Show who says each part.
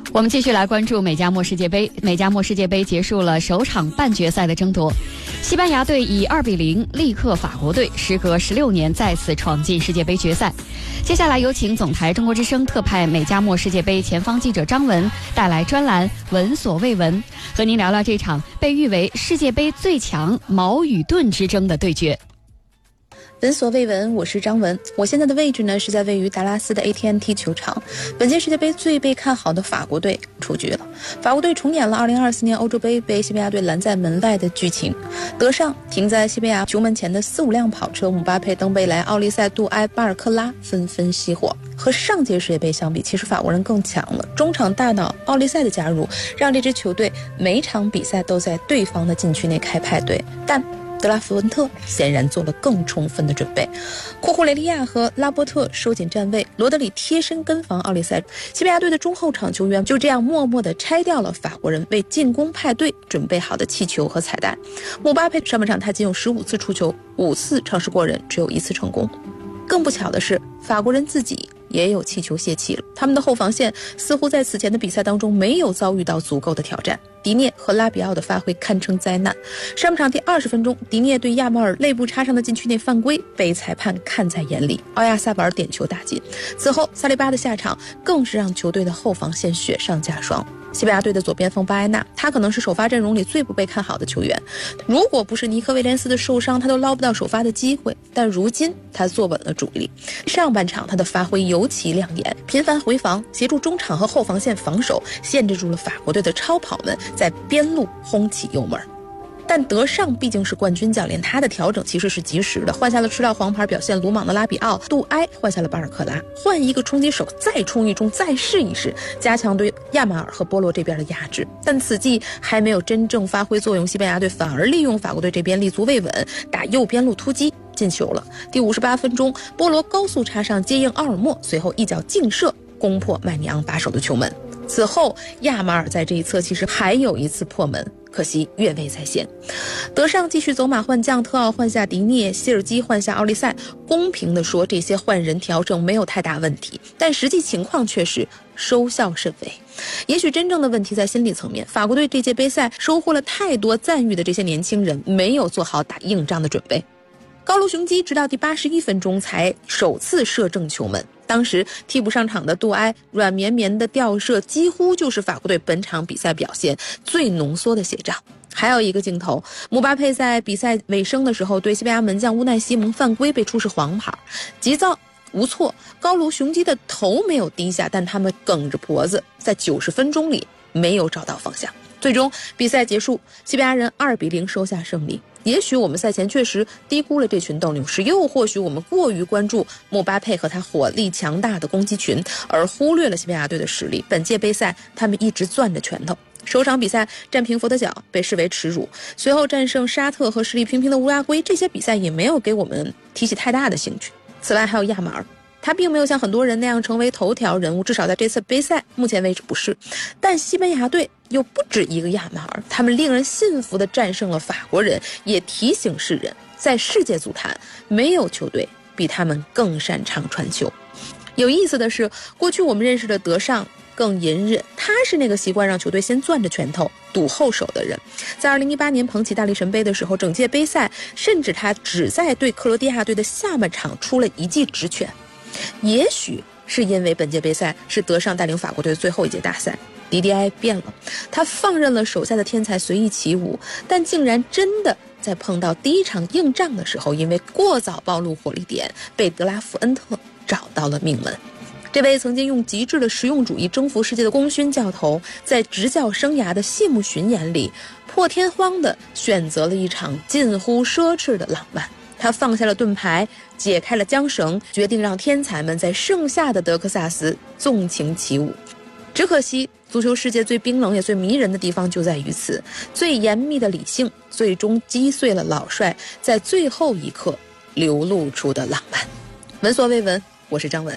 Speaker 1: 我们继续来关注美加墨世界杯。美加墨世界杯结束了首场半决赛的争夺，西班牙队以2-0力克法国队，时隔16年再次闯进世界杯决赛。接下来有请总台中国之声特派美加墨世界杯前方记者张文带来专栏闻所未闻，和您聊聊这场被誉为世界杯最强矛与盾之争的对决。
Speaker 2: 闻所未闻，我是张文。我现在的位置呢是在位于达拉斯的 AT&T 球场。本届世界杯最被看好的法国队出局了。法国队重演了2024年欧洲杯被西班牙队拦在门外的剧情。德尚停在西班牙球门前的4-5辆跑车，姆巴佩、登贝莱、奥利塞、杜埃、巴尔克拉纷纷熄火。和上届世界杯相比，其实法国人更强了。中场大脑奥利塞的加入，让这支球队每场比赛都在对方的禁区内开派对，但德拉福恩特显然做了更充分的准备。库库雷利亚和拉波特收紧站位，罗德里贴身跟防奥利塞。西班牙队的中后场球员就这样默默地拆掉了法国人为进攻派对准备好的气球和彩蛋。姆巴佩上半场他仅有15次出球，5次尝试过人，只有1次成功。更不巧的是，法国人自己也有气球泄气了。他们的后防线似乎在此前的比赛当中没有遭遇到足够的挑战。迪涅和拉比奥的发挥堪称灾难。上半场第20分钟，迪涅对亚马尔肋部插上的禁区内犯规被裁判看在眼里，奥亚萨瓦尔点球打进。此后萨利巴的下场更是让球队的后防线雪上加霜。西班牙队的左边锋巴埃纳，他可能是首发阵容里最不被看好的球员。如果不是尼克威廉斯的受伤，他都捞不到首发的机会。但如今他坐稳了主力。上半场他的发挥尤其亮眼，频繁回防，协助中场和后防线防守，限制住了法国队的超跑们在边路轰起油门。但德尚毕竟是冠军教练，他的调整其实是及时的，换下了吃到黄牌表现鲁莽的拉比奥，杜埃换下了巴尔克拉，换一个冲击手，再冲一冲，再试一试，加强对亚马尔和波罗这边的压制。但此计还没有真正发挥作用，西班牙队反而利用法国队这边立足未稳，打右边路突击进球了。第58分钟，波罗高速插上接应奥尔莫，随后一脚劲射攻破麦尼昂把守的球门。此后亚马尔在这一侧其实还有一次破门，可惜越位在先。德尚继续走马换将，特奥换下迪涅，希尔基换下奥利塞。公平地说，这些换人调整没有太大问题，但实际情况却是收效甚微。也许真正的问题在心理层面，法国队这届杯赛收获了太多赞誉的这些年轻人没有做好打硬仗的准备。高卢雄鸡直到第81分钟才首次射正球门，当时替补上场的杜埃软绵绵的吊射几乎就是法国队本场比赛表现最浓缩的写照。还有一个镜头，姆巴佩在比赛尾声的时候对西班牙门将乌奈西蒙犯规被出示黄牌，急躁无措，高卢雄鸡的头没有低下，但他们梗着脖子在90分钟里没有找到方向。最终比赛结束，西班牙人2-0收下胜利。也许我们赛前确实低估了这群斗牛士，又或许我们过于关注姆巴佩和他火力强大的攻击群，而忽略了西班牙队的实力。本届杯赛他们一直攥着拳头，首场比赛战平佛得角被视为耻辱，随后战胜沙特和实力平平的乌拉圭，这些比赛也没有给我们提起太大的兴趣。此外还有亚马尔，他并没有像很多人那样成为头条人物，至少在这次杯赛目前为止不是。但西班牙队又不止一个亚马尔，他们令人信服地战胜了法国人，也提醒世人，在世界足坛没有球队比他们更擅长传球。有意思的是，过去我们认识的德尚更隐忍，他是那个习惯让球队先攥着拳头堵后手的人。在2018年捧起大力神杯的时候，整届杯赛甚至他只在对克罗地亚队的下半场出了一记直拳。也许是因为本届杯赛是德尚带领法国队最后一届大赛，迪迪埃变了，他放任了手下的天才随意起舞，但竟然真的在碰到第一场硬仗的时候，因为过早暴露火力点，被德拉福恩特找到了命门。这位曾经用极致的实用主义征服世界的功勋教头，在执教生涯的谢幕巡演里，破天荒地选择了一场近乎奢侈的浪漫。他放下了盾牌，解开了缰绳，决定让天才们在盛夏的德克萨斯纵情起舞。只可惜，足球世界最冰冷也最迷人的地方就在于此，最严密的理性最终击碎了老帅在最后一刻流露出的浪漫。闻所未闻，我是张文。